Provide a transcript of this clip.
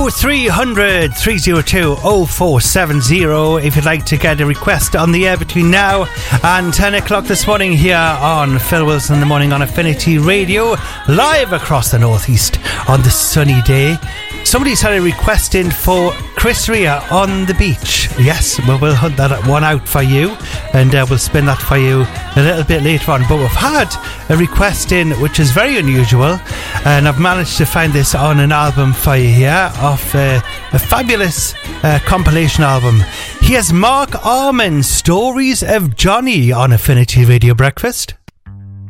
0300 302 0470 if you'd like to get a request on the air between now and 10 o'clock this morning here on Phil Wilson in the Morning on Affinity Radio, live across the northeast on this sunny day. Somebody's had a request in for Chris Rea on the beach. Yes, well, we'll hunt that one out for you and we'll spin that for you a little bit later on. But we've had a request in which is very unusual, and I've managed to find this on an album for you here of a fabulous compilation album. Here's Mark Arman, Stories of Johnny on Affinity Radio Breakfast.